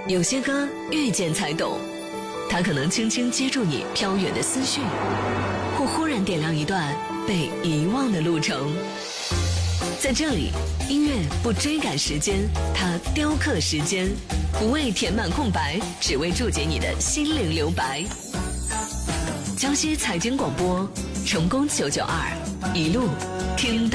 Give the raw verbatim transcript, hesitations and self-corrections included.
有些歌遇见才懂，它可能轻轻接住你飘远的思绪，或忽然点亮一段被遗忘的路程。在这里，音乐不追赶时间，它雕刻时间，不为填满空白，只为注解你的心灵留白。江西财经广播，成功九九二，一路听到